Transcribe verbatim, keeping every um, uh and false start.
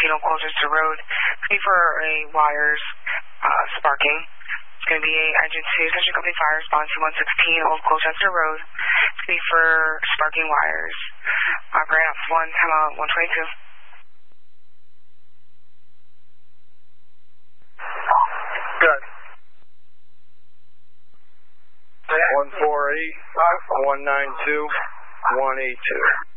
sixteen Old Colchester Road. It's going to be for a wires uh, sparking. It's going to be a Engine two Century Company Fire Response to one sixteen Old Colchester Road. It's going to be for sparking wires. Uh, Grand Ops one, time out one twenty-two. Good. one four eight, one nine two, one eight two.